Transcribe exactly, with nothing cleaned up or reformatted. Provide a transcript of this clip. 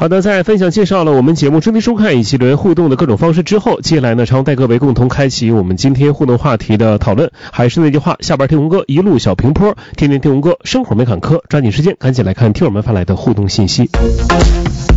好的，在分享介绍了我们节目收听收看以及留言互动的各种方式之后，接下来呢，常带各位共同开启我们今天互动话题的讨论。还是那句话，下班听红歌，一路小平坡，天天听红歌，生活没坎坷。抓紧时间，赶紧来看听友们发来的互动信息。